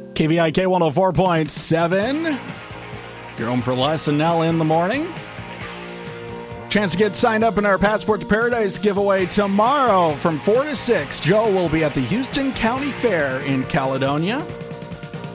KVIK 104.7. You're home for less and now in the morning. Chance to get signed up in our Passport to Paradise giveaway tomorrow from 4 to 6. Joe will be at the Houston County Fair in Caledonia.